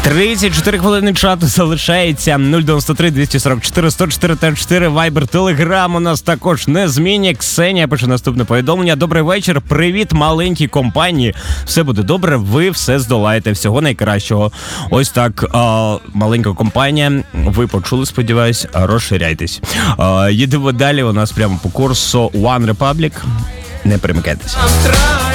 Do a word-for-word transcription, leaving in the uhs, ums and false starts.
тридцять чотири хвилини чату залишається. нуль дев'яносто три двісті сорок чотири сто чотири чотири. Вайбер, Телеграм у нас також незмінні. Ксенія пише наступне повідомлення. Добрий вечір. Привіт маленькій компанії. Все буде добре, ви все здолаєте. Всього найкращого. Ось так, а, маленька компанія. Ви почули, сподіваюсь, розширяйтесь. А, їдемо далі. У нас прямо по курсу One Republic. Не перемикайтеся.